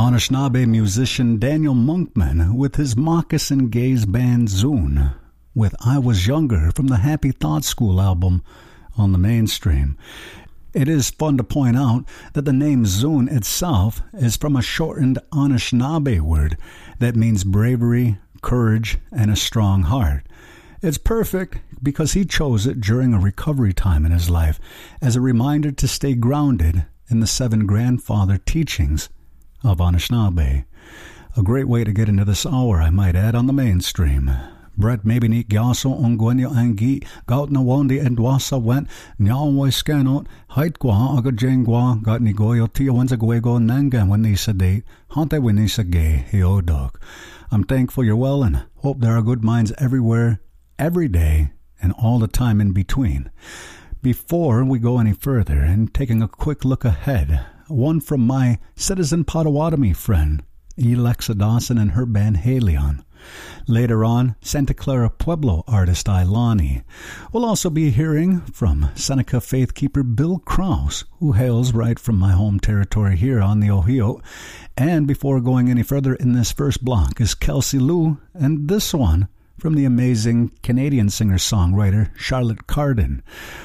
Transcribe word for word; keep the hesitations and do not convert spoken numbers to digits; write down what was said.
Anishinaabe musician Daniel Monkman with his Moccasin Gaze band Zune, with I Was Younger from the Happy Thought School album on the Mainstream. It is fun to point out that the name Zune itself is from a shortened Anishinaabe word that means bravery, courage, and a strong heart. It's perfect because he chose it during a recovery time in his life as a reminder to stay grounded in the seven grandfather teachings of Anishinaabe. A great way to get into this hour, I might add, on the Mainstream. Brett maybe ni gyaso ongwenyo angi gaut na wondi and dwasa went nyawoi scanot height gwa aga jengwa got ni goyo tia wenza gwego nangan when they sedate hante when they sage heo dog. I'm thankful you're well and hope there are good minds everywhere, every day, and all the time in between. Before we go any further and taking a quick look ahead, one from my Citizen Potawatomi friend, Alexa Dawson and her band Halion. Later on, Santa Clara Pueblo artist Ilani. We'll also be hearing from Seneca faithkeeper Bill Krause, who hails right from my home territory here on the Ohio. And before going any further in this first block is Kelsey Lou, and this one from the amazing Canadian singer-songwriter Charlotte Cardin.